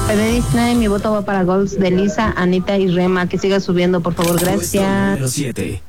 de Disney, mi voto va para Golds de Lisa, Anita y Rema. Que siga subiendo, por favor, gracias. Número 7.